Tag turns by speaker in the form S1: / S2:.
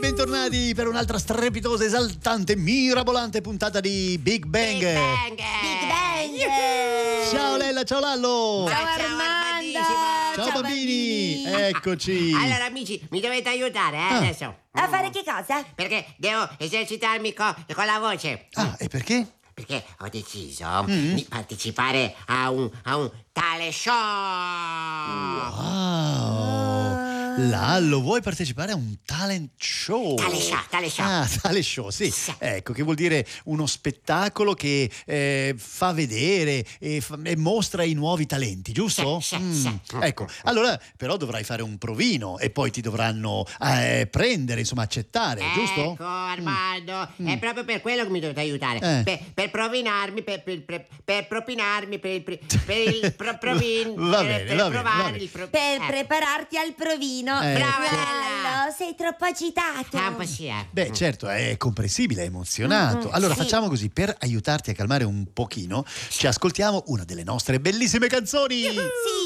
S1: Bentornati per un'altra strepitosa, esaltante, mirabolante puntata di Big Bang.
S2: Big Bang.
S1: Ciao Lella, ciao Lallo.
S2: Ciao Armando.
S1: Ciao bambini. Eccoci.
S2: Allora amici, mi dovete aiutare adesso.
S3: A fare che cosa?
S2: Perché devo esercitarmi con la voce.
S1: Ah, e perché?
S2: Perché ho deciso di partecipare a un tale show.
S1: Wow. Lallo, vuoi partecipare a un talent show?
S2: Tale show.
S1: Ah, talent show, sì. Ecco, che vuol dire uno spettacolo che fa vedere e mostra i nuovi talenti, giusto?
S2: Sì.
S1: Ecco, allora però dovrai fare un provino e poi ti dovranno prendere, insomma, accettare, giusto?
S2: Ecco Armando, è proprio per quello che mi dovete aiutare. Per provinarmi, per propinarmi, per il provin.
S1: Va bene, va
S2: provare
S1: bene.
S2: il
S3: Per prepararti al provino.
S2: Brava,
S3: Lallo, sei troppo agitato.
S2: un po' sì,
S1: Beh, certo, è comprensibile, è emozionato. Allora,
S3: sì.
S1: facciamo così, per aiutarti a calmare un pochino, ci ascoltiamo una delle nostre bellissime canzoni.
S3: Sì.